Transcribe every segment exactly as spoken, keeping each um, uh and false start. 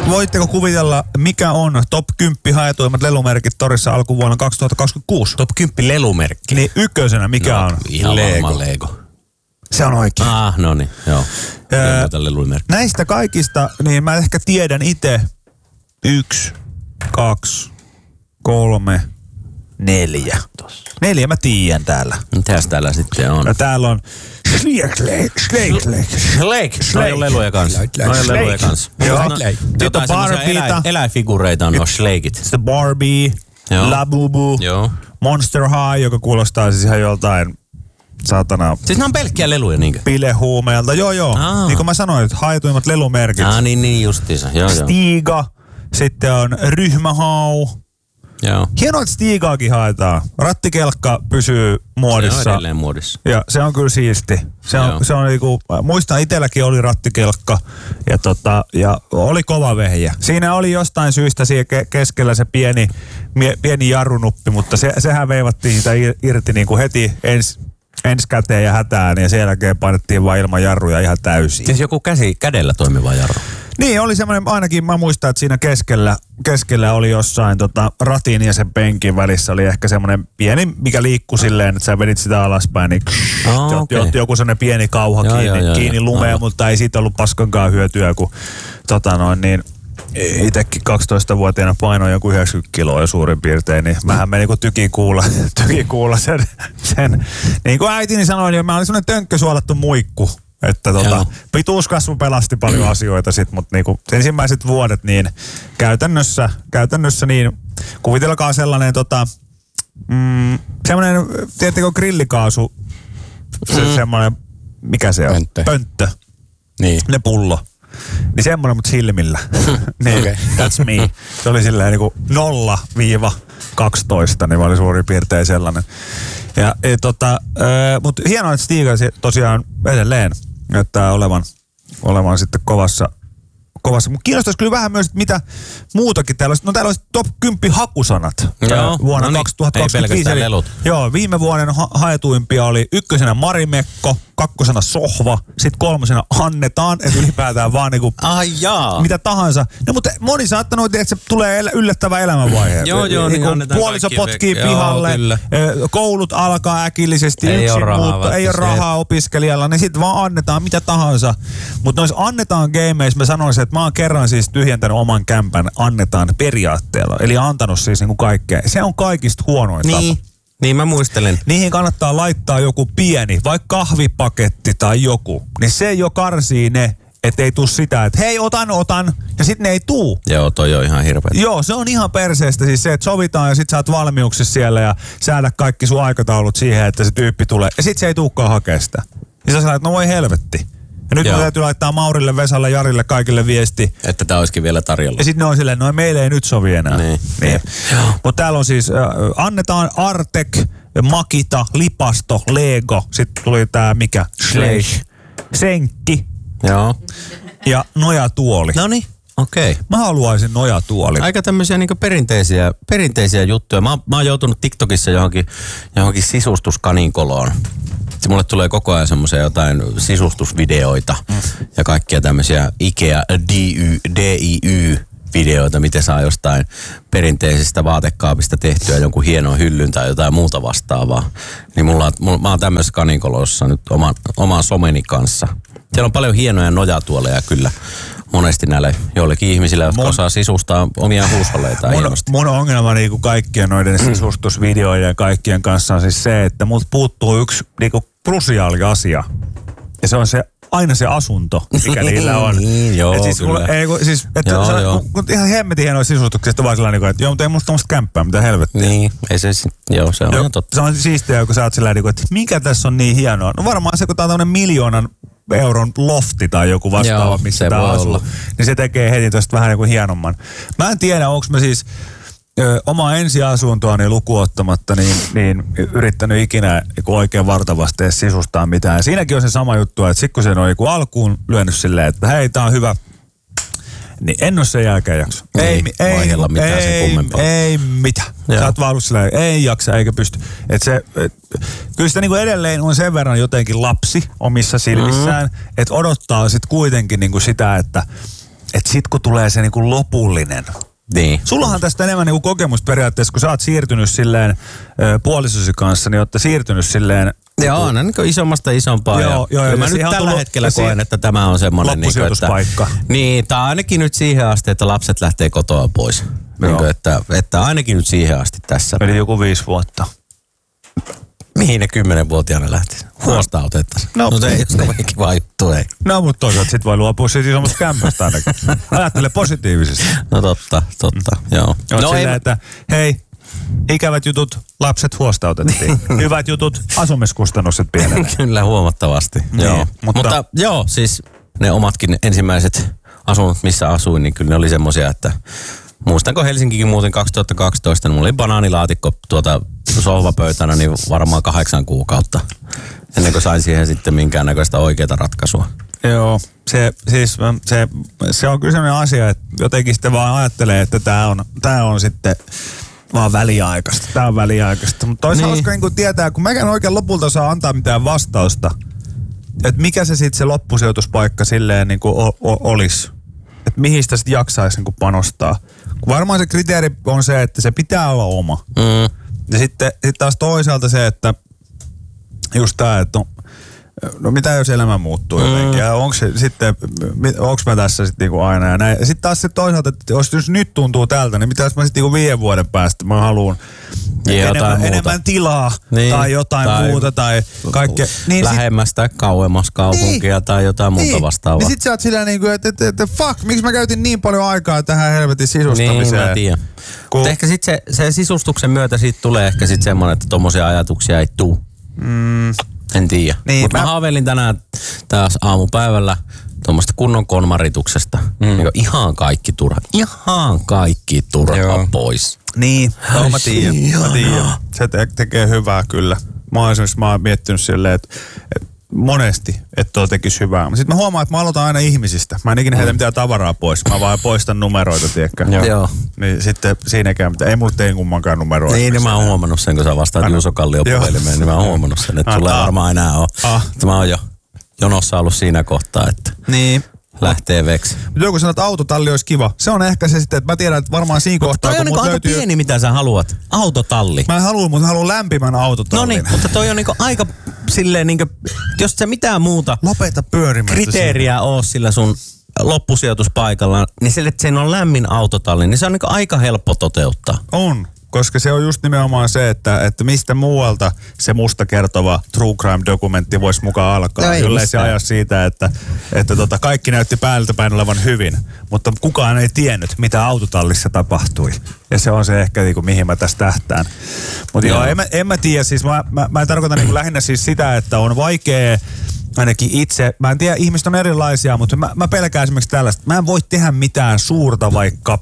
voitteko kuvitella, mikä on top kymmenen haetuimmat lelumerkit torissa alkuvuonna kaksituhattakaksikymmentäkuusi? Top kymmenen lelumerkki? Niin ykkösenä mikä no, on? Ihan Lego. varmaan Lego. Se on oikein. Ah, no niin, joo. Öö, lelumerkki. näistä kaikista, niin mä ehkä tiedän itse yksi, kaksi, kolme, neljä. Tossa. Neljä mä tiedän täällä. Mitäs täällä sitten on? No täällä on Slake Lake, Slake Lake. Slake. Noi on leluja kanssa. Noi on leluja kanssa. Joo. Sitten on semmosia eläinfigureita on nuo Slakeit. Sitten Barbie, Joo. Labubu, Joo. Monster High, joka kuulostaa siis ihan joltain saatana. Siis nämä on pelkkiä leluja niinkö? Bilehuumeelta, joo joo. Aa. Niin kuin mä sanoin, että haetuimmat lelumerkit. Ah niin, niin justiinsa. Joo, joo. Stiga, sitten on Ryhmähau. Joo. Hienoa, että Stigaakin haetaan. Rattikelkka pysyy muodissa. Se on edelleen muodissa. Ja se on kyllä siisti. Se on, se on niinku, muistan itselläkin oli rattikelkka ja, tota, ja oli kova vehjä. Siinä oli jostain syystä siellä ke- keskellä se pieni, mie, pieni jarrunuppi, mutta se, sehän veivattiin sitä irti niinku heti ens, ensi käteen ja hätään ja sen jälkeen painettiin vaan ilman jarruja ihan täysin. Siis joku käsi, kädellä toimiva jarru. Niin, oli semmoinen, ainakin mä muistan, että siinä keskellä, keskellä oli jossain tota, ratin ja sen penkin välissä oli ehkä semmoinen pieni, mikä liikkui silleen, että sä vedit sitä alaspäin, niin oh, okay. joku semmoinen pieni kauha joo, kiinni, joo, kiinni joo, lumeen, joo. mutta ei siitä ollut paskankaan hyötyä, kun tota noin niin, itsekin kaksitoistavuotiaana painoin joku yhdeksänkymmentä kiloa jo suurin piirtein, niin mähän meni kuin tykikuulla, tykikuulla sen, sen. Niin kuin äitini sanoi, niin mä olin semmoinen tönkkösuolattu muikku. Että tota, pituuskasvu pelasti paljon asioita sit, mutta niinku ensimmäiset vuodet niin käytännössä, käytännössä niin kuvitelkaa sellainen tota, mm, semmoinen, tiedättekö grillikaasu, se, mm. semmoinen, mikä se on? Pönttö. Pönttö. Niin. Ne pullo. Niin semmoinen, mutta silmillä. niin, okay. That's me. Se oli silleen niinku nolla kaksitoista, niin oli suurin piirtein sellainen. Ja, e, tota, e, mutta hienoa, että Stiga tosiaan edelleen näyttää olevan, olevan sitten kovassa. kovassa. Mutta kiinnostaisi kyllä vähän myös, että mitä muutakin täällä olisi. No täällä olisi top kymmenen hakusanat joo, vuonna no niin, kaksituhattakaksikymmentäviisi. Ei lelut. Joo, viime vuoden ha- haetuimpia oli ykkösenä Marimekko, kakkosena Sohva, sitten kolmosena Annetaan, että ylipäätään vaan niinku ai jaa. mitä tahansa. No mutta moni saattanut, että se tulee elä, yllättävä elämänvaihe. joo, joo, niin annetaan puoliso potkii ve- pihalle, joo, koulut alkaa äkillisesti, ei yksin ole rahaa, muutto, ei ole rahaa opiskelijalla, niin sitten vaan annetaan mitä tahansa. Mutta noissa Annetaan gameissa mä sanoisin, että mä oon kerran siis tyhjentänyt oman kämpän Annetaan periaatteella. Eli antanut siis niinku kaikkea. Se on kaikista huonoin niin. tapa. Niin mä muistelen. Niihin kannattaa laittaa joku pieni, vaikka kahvipaketti tai joku. Niin se jo karsii ne, että ei tuu sitä, että hei otan, otan, ja sitten ne ei tuu. Joo, toi on ihan hirveä. Joo, se on ihan perseestä siis se, että sovitaan ja sit sä oot valmiuksissa siellä ja säädä kaikki sun aikataulut siihen, että se tyyppi tulee. Ja sit se ei tuukaan hakea sitä. Ja sä sanoit, että no voi helvetti. Ja nyt mun täytyy laittaa Maurille, Vesalle, Jarille kaikille viesti. Että tää olisikin vielä tarjolla. Ja sitten ne on silleen, no meille ei nyt sovi enää. Niin. niin. Mutta täällä on siis, äh, annetaan Artek, Makita, Lipasto, Lego. Sitten tuli tää mikä? Slash. Senkki. Joo. Ja nojatuoli. Noniin, okei. Okay. Mä haluaisin nojatuoli. Aika tämmöisiä niinku perinteisiä, perinteisiä juttuja. Mä, mä oon joutunut TikTokissa johonkin, johonkin sisustuskaninkoloon. Sitten mulle tulee koko ajan semmoisia jotain sisustusvideoita mm. ja kaikkia tämmöisiä Ikea D I Y-videoita, miten saa jostain perinteisestä vaatekaapista tehtyä jonkun hienon hyllyn tai jotain muuta vastaavaa. Niin mulla, mulla, mä oon tämmöisessä kaninkolossa nyt oman, oman someni kanssa. Siellä on paljon hienoja nojatuoleja kyllä. Monesti näille joillekin ihmisille, jotka mun, osaa sisustaa omia huusholleitaan mun, hienosti. Mun ongelma niinku kaikkien noiden sisustusvideoiden ja kaikkien kanssa on siis se, että mut puuttuu yksi niinku krusiaali asia. Ja se on se aina se asunto, mikä niillä on. Niin, joo, et siis, kyllä. Ei, kun, siis, että joo, se, joo. Kun, kun ihan hemmetin hienoja sisustuksia, että vaan sellainen, että joo, mutta ei musta tommoista kämppää, mitä helvettiä. Niin, ei se, joo, se on joo, ihan totta. Se on siistiä, kun sä oot sellainen, että mikä tässä on niin hienoa. No varmaan se, kun tää on tämmönen miljoonan euron lofti tai joku vastaava, joo, missä tää asuu, olla. Niin se tekee heti tosta vähän niin kuin hienomman. Mä en tiedä, onko mä siis ö, omaa ensiasuntoani lukuottamatta niin, niin yrittänyt ikinä oikein vartavasti edes sisustaa mitään. Ja siinäkin on se sama juttu, että sit kun se on joku alkuun lyönyt silleen, että hei, tää on hyvä, niin en ole sen jälkeen jaksa. Ei, ei, vaihella mitään ei, sen kummempaa. Ei mitään. Sä oot vaan ollut silleen, ei jaksa eikä pysty. Et se, et, kyllä sitä niinku edelleen on sen verran jotenkin lapsi omissa silmissään, mm. että odottaa sit kuitenkin niinku sitä, että että sit kun tulee se niinku lopullinen. Niin. Sullahan tästä enemmän niinku kokemusta periaatteessa, kun sä oot siirtynyt silleen ö, puolisosi kanssa, niin ootte siirtynyt silleen. Joo, on niin isommasta isompaa. Joo, joo, ja, ja mä nyt tällä tullut, hetkellä koen, että tämä on semmoinen niin, että niin, tai ainakin nyt siihen asti, että lapset lähtee kotoa pois. Niin kuin, että, että ainakin nyt siihen asti tässä. Eli joku viisi vuotta. Mihin ne kymmenenvuotiaana lähti? Huosta otettaisiin. No, no se ei ole kiva juttu, ei. No, mutta toisaalta sit voi luopua siitä isommasta kämpästä ainakin. Ajattele positiivisesti. No totta, totta, mm. joo. Oot no silleen, ei, että hei, ikävät jutut, lapset huostautettiin. Hyvät jutut, asumiskustannukset pienenevät. Kyllä, huomattavasti. Niin, joo. Mutta, mutta joo, siis ne omatkin ensimmäiset asunnot, missä asuin, niin kyllä ne oli semmoisia, että muistanko Helsinkikin muuten kaksituhattakaksitoista, niin mulla oli banaanilaatikko tuota sohvapöytänä niin varmaan kahdeksan kuukautta. Ennen kuin sain siihen sitten minkäännäköistä oikeaa ratkaisua. Joo, se, siis, se, se on kyllä sellainen asia, että jotenkin sitten vaan ajattelee, että tämä on, tää on sitten vaan väliaikaista. Tämä on väliaikaista. Mutta toisaalta niin. Koska niin tietää, kun mäkään oikein lopulta saa antaa mitään vastausta, että mikä se sitten se loppusijoituspaikka silleen niin kuin o, o, olisi. Että mihin sitä sitten jaksaisi niin kuin panostaa. Kun varmaan se kriteeri on se, että se pitää olla oma. Mm. Ja sitten sit taas toisaalta se, että just tämä, että no, no mitä jos elämä muuttuu jotenkin. Mm. Ja onko se sitten, onko mä tässä sitten niinku aina ja näin. Ja sitten taas se toisaalta, että jos, jos nyt tuntuu tältä, niin mitä jos mä sitten niinku viiden vuoden päästä mä haluan enemmän, enemmän tilaa niin, tai jotain tai muuta tai kaikkea. Niin lähemmäs tai kauemmas kaupunkia niin, tai jotain muuta niin, vastaavaa. Niin sit sä oot sillä niinku, että et, et, fuck, miksi mä käytin niin paljon aikaa tähän helvetin sisustamiseen. Niin, mä tiedän. Kun ehkä sit se, se sisustuksen myötä siitä tulee ehkä sit semmonen, että tommosia ajatuksia ei tuu. Mm. En tiedä. Niin, mutta mä... mä haaveilin tänään taas aamupäivällä tuommoista kunnon konmarituksesta. Mm. Niin ihan kaikki turha. Ihan kaikki turha pois. Niin, no, mä tiedän. Mä tiedän. Se te- tekee hyvää kyllä. Mä oon esimerkiksi mä oon miettinyt silleen, että et monesti, että tuo tekisi hyvää. Sitten mä huomaan, että mä aloitan aina ihmisistä. Mä en ikinä heitä mitään tavaraa pois. Mä vaan poistan numeroita, tiedätkö? Joo. Niin sitten siinäkään mitään. Ei mulla tee kummankaan numeroita. Niin, niin mä oon huomannut sen, kun sä vastaat aina Juuso Kallion puhelimeen, niin mä oon huomannut sen, että sulla ei varmaan enää ole. Ah. Mä oon jo jonossa ollut siinä kohtaa, että niin. lähtee veksi. Mutta joku sanoo, että autotalli olisi kiva. Se on ehkä se sitten, että mä tiedän, että varmaan siinä kohtaa, kun mut löytyy... Toi on niinku aika pieni, mitä sä haluat. Autotalli. Mä en halua, mutta haluan lämpimän autotallin. No niin, mutta toi on niinku aika silleen niinku, jos sä mitään muuta... Lopeta pyörimästä. ...kriteeriä oo sillä sun loppusijoituspaikalla, niin sille, että siinä on lämmin autotalli, niin se on niinku aika helppo toteuttaa. On. Koska se on just nimenomaan se, että, että mistä muualta se musta kertova true crime-dokumentti voisi mukaan alkaa. No jollei se aja siitä, että, että tota, kaikki näytti päältä päin olevan hyvin, mutta kukaan ei tiennyt, mitä autotallissa tapahtui. Ja se on se ehkä, niin kuin, mihin mä tässä tähtään. Mutta joo, en mä, en mä tiedä, siis mä, mä, mä en tarkoita niin kuin lähinnä siis sitä, että on vaikea ainakin itse, mä en tiedä, ihmiset on erilaisia, mutta mä, mä pelkään esimerkiksi tällaista. Mä en voi tehdä mitään suurta vaikka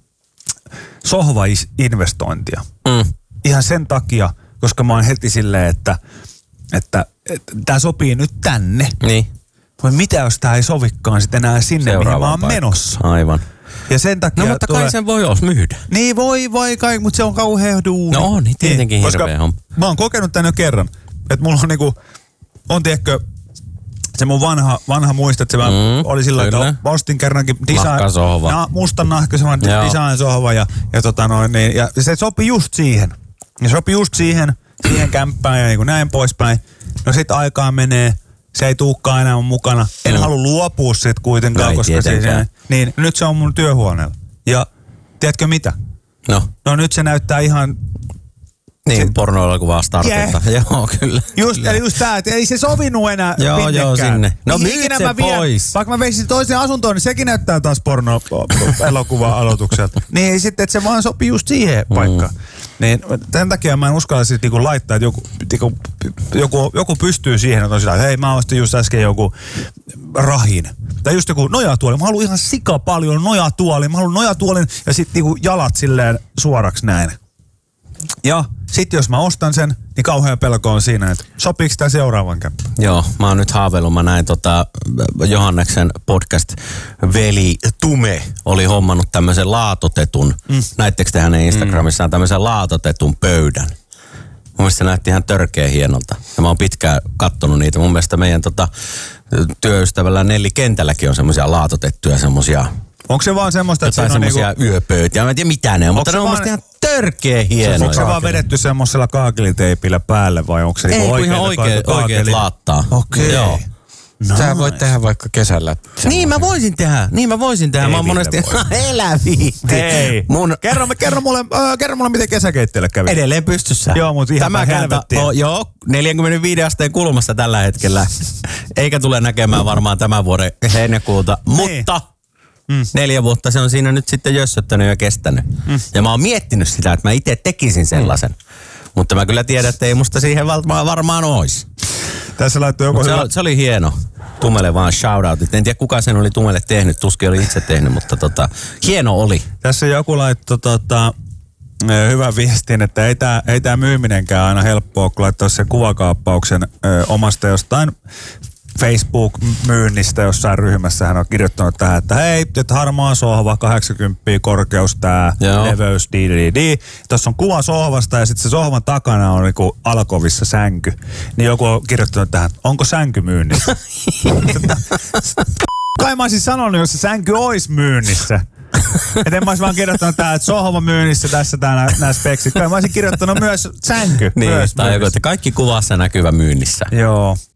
sohva-investointia. Mm. Ihan sen takia, koska mä oon heti silleen, että, että, että tää sopii nyt tänne. Niin. Mutta mitä jos tää ei sovikaan sitten enää sinne, seuraavaan mihin mä oon paikka. Menossa. Aivan. Ja sen takia no mutta tulee... kai sen voi jos myydä. Niin voi, voi kai, mutta se on kauhea duuni. No niin, tietenkin niin, hirveä homma. Mä oon kokenut tän jo kerran. Että mulla on niinku, on tiedätkö, se mun vanha, vanha muisto, että se mm, oli sillä tavalla, että ostin kerrankin design, na, mustan nahkaisen design-sohva ja, ja, tota noin, niin, ja se sopi just siihen. Ja sopi just siihen, siihen kämppään ja niin kuin näin poispäin. No sit aikaa menee, se ei tuukaan enää mun mukana. En mm. halua luopua siitä kuitenkaan, no, koska siis, niin nyt se on mun työhuoneella. Ja tiedätkö mitä? No. No nyt se näyttää ihan... Niin, pornoelokuvaa startilta. Yeah. Joo, kyllä. Just, kyllä. Eli just tää, että ei se sovinut enää joo, minnekään. Joo, sinne. No niin myyt se vien, pois. Vaikka mä veisin toiseen asuntoon, niin sekin näyttää taas pornoelokuvaa aloitukselta. Niin sitten, että se vaan sopii just siihen mm. paikkaan. Niin tämän takia mä en uskalla siis niinku laittaa, että joku, joku, joku, joku pystyy siihen, että on sillä, että hei mä ostin just äsken joku rahin. Tai just joku nojatuoli. Mä haluan ihan sika paljon nojatuoli. Mä haluan nojatuolin ja sitten niinku jalat silleen suoraksi näin. Ja sitten jos mä ostan sen, niin kauhean pelko on siinä, että sopiiko tämä seuraavan kämppään? Joo, mä oon nyt haaveillut, mä näin tota Johanneksen podcast Veli Tume oli hommannut tämmöisen laatotetun, mm. näittekö te hänen Instagramissaan tämmöisen laatotetun pöydän? Mun mielestä se näytti ihan törkeä hienolta. Ja mä oon pitkään kattonut niitä. Mun mielestä meidän tota, työystävällä Nelli Kentälläkin on semmoisia laatotettuja semmoisia Onko se vaan semmoista, että jotain siinä on semmosia niinku... yöpöytiä. Mä en tiedä mitä ne on, mutta se ne on vaan- musta ihan törkeä hienoja. Onko se vaan vedetty semmoisella kaakiliteipillä päälle vai onko se Ei, niinku kun ihan oikein oikein, oikein laattaa. Okei. Joo. No. Sä voit tehdä vaikka kesällä. Niin mä voisin tehdä, niin mä voisin tehdä. Ei mä oon Ville monesti, voi. elä viitti. Hei, Mun kerro, kerro, mulle, äh, kerro mulle, miten kesäkeittiölle kävi. edelleen pystyssä. Joo, mut ihan päin Tämäkään helvettiä. ta- oh, joo, neljäkymmentäviisi asteen kulmassa tällä hetkellä. Eikä tule näkemään varmaan tämän vuoden heinäkuuta. Mutta mm. neljä vuotta se on siinä nyt sitten jössöttänyt ja kestänyt. Mm. Ja mä oon miettinyt sitä, että mä itse tekisin sellaisen. Mm. Mutta mä kyllä tiedän, että ei musta siihen varmaan, varmaan ois. Tässä laittoi joku Se, hyvä... oli- se oli hieno. Tumelle vaan shoutoutit. En tiedä kuka sen oli Tumelle tehnyt, tuskin oli itse tehnyt, mutta tota, hieno oli. Tässä joku laittoi tota, ö, hyvän viestin, että ei tämä ei tää myyminenkään aina helppoa, kun laittaa sen kuvakaappauksen ö, omasta jostain Facebook-myynnistä jossain ryhmässä. Hän on kirjoittanut tähän, että hei, että harmaa sohva, kahdeksankymmentä korkeus, tää Joo. leveys, di, di, di. Tuossa on kuva sohvasta ja sitten se sohvan takana on niinku alkovissa sänky. Niin joku on kirjoittanut tähän, onko sänky myynnissä? Kai mä olisin sanonut, jos se sänky olisi myynnissä. Et en mä olisi vaan kirjoittanut tää, että sohva myynnissä, tässä tää nämä speksit. Kai mä olisin kirjoittanut myös sänky. Niin, myös tai joku, myynnissä. että kaikki kuvassa näkyvä myynnissä. Joo.